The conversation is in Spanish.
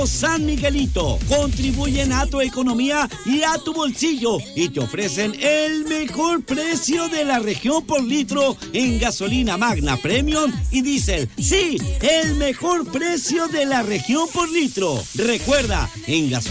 San Miguelito contribuyen a tu economía y a tu bolsillo y te ofrecen el mejor precio de la región por litro en gasolina Magna Premium y diésel. Sí, el mejor precio de la región por litro. Recuerda, en gasolina